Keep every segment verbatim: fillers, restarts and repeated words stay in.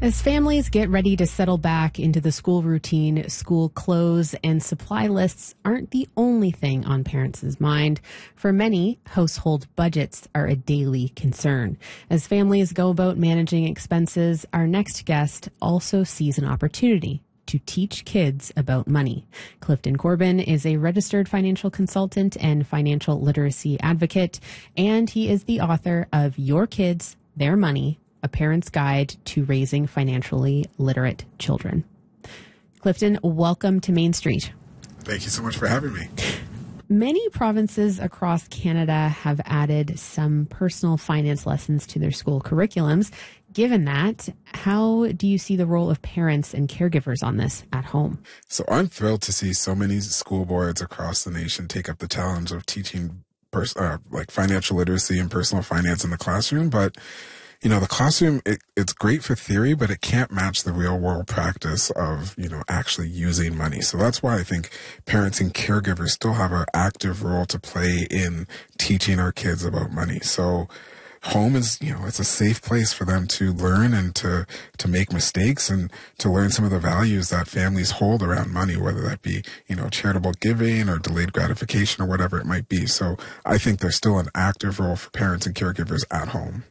As families get ready to settle back into the school routine, school clothes and supply lists aren't the only thing on parents' mind. For many, household budgets are a daily concern. As families go about managing expenses, our next guest also sees an opportunity to teach kids about money. Clifton Corbin is a registered financial consultant and financial literacy advocate, and he is the author of Your Kids, Their Money, A Parent's Guide to Raising Financially Literate Children. Clifton, welcome to Main Street. Thank you so much for having me. Many provinces across Canada have added some personal finance lessons to their school curriculums. Given that, how do you see the role of parents and caregivers on this at home? So I'm thrilled to see so many school boards across the nation take up the challenge of teaching pers- uh, like financial literacy and personal finance in the classroom. But you know, the classroom, it, it's great for theory, but it can't match the real world practice of, you know, actually using money. So that's why I think parents and caregivers still have an active role to play in teaching our kids about money. So home is, you know, it's a safe place for them to learn and to, to make mistakes and to learn some of the values that families hold around money, whether that be, you know, charitable giving or delayed gratification or whatever it might be. So I think there's still an active role for parents and caregivers at home.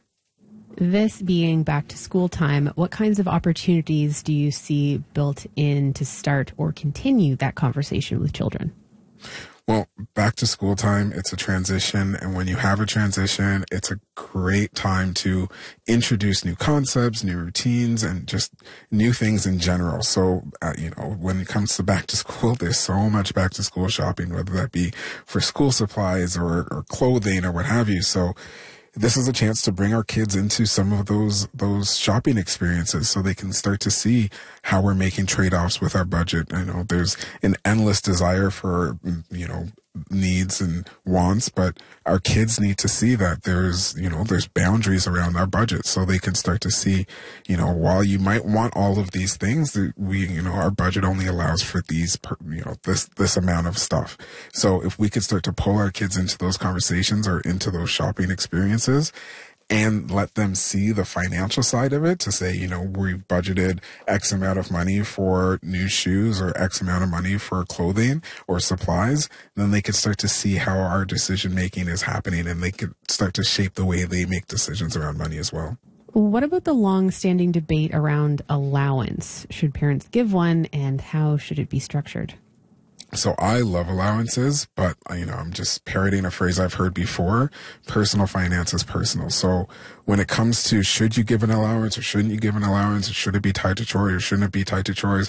This being back to school time, what kinds of opportunities do you see built in to start or continue that conversation with children? Well, back to school time, it's a transition. And when you have a transition, it's a great time to introduce new concepts, new routines, and just new things in general. So, uh, you know, when it comes to back to school, there's so much back to school shopping, whether that be for school supplies or, or clothing or what have you. So, this is a chance to bring our kids into some of those those shopping experiences so they can start to see how we're making trade-offs with our budget. I know there's an endless desire for, you know, needs and wants, but our kids need to see that there's, you know, there's boundaries around our budget so they can start to see, you know, while you might want all of these things, we, you know, our budget only allows for these, you know, this, this amount of stuff. So if we could start to pull our kids into those conversations or into those shopping experiences, and let them see the financial side of it to say, you know, we've budgeted X amount of money for new shoes or X amount of money for clothing or supplies, then they could start to see how our decision making is happening and they could start to shape the way they make decisions around money as well. What about the long-standing debate around allowance? Should parents give one, and how should it be structured? So I love allowances, but, you know, I'm just parroting a phrase I've heard before. Personal finance is personal. So when it comes to should you give an allowance or shouldn't you give an allowance, or should it be tied to chores or shouldn't it be tied to chores,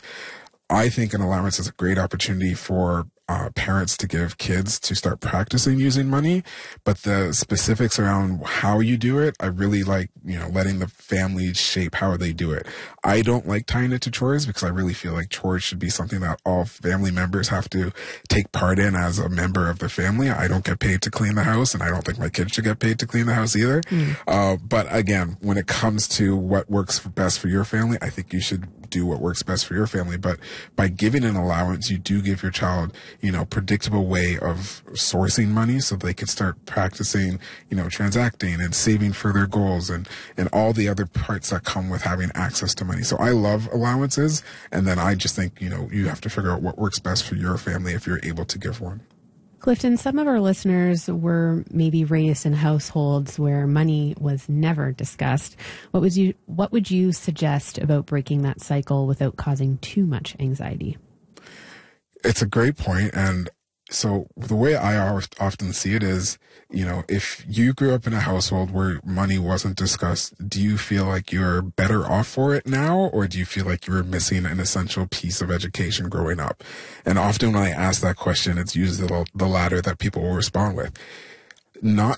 I think an allowance is a great opportunity for uh, parents to give kids to start practicing using money. But the specifics around how you do it, I really like, you know, letting the family shape how they do it. I don't like tying it to chores because I really feel like chores should be something that all family members have to take part in as a member of the family. I don't get paid to clean the house, and I don't think my kids should get paid to clean the house either. Mm. Uh, but again, when it comes to what works best for your family, I think you should do what works best for your family. But by giving an allowance, you do give your child, you know, predictable way of sourcing money so they can start practicing, you know, transacting and saving for their goals and, and all the other parts that come with having access to money. So I love allowances. And then I just think, you know, you have to figure out what works best for your family if you're able to give one. Clifton, some of our listeners were maybe raised in households where money was never discussed. What would you what would you suggest about breaking that cycle without causing too much anxiety? It's a great point. And so the way I often see it is, you know, if you grew up in a household where money wasn't discussed, do you feel like you're better off for it now? Or do you feel like you were missing an essential piece of education growing up? And often when I ask that question, it's usually the, the latter that people will respond with. Not